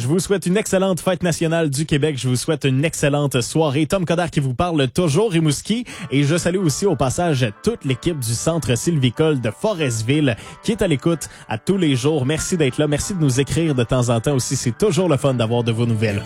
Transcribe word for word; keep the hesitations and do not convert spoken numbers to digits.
Je vous souhaite une excellente fête nationale du Québec. Je vous souhaite une excellente soirée. Tom Coderre qui vous parle toujours Rimouski. Et je salue aussi au passage toute l'équipe du Centre sylvicole de Forestville qui est à l'écoute à tous les jours. Merci d'être là. Merci de nous écrire de temps en temps aussi. C'est toujours le fun d'avoir de vos nouvelles.